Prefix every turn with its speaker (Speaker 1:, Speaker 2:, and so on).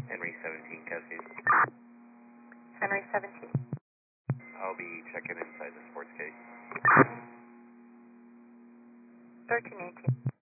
Speaker 1: Henry 17, Cascade.
Speaker 2: Henry 17.
Speaker 1: I'll be checking inside the sports gate.
Speaker 2: 1318.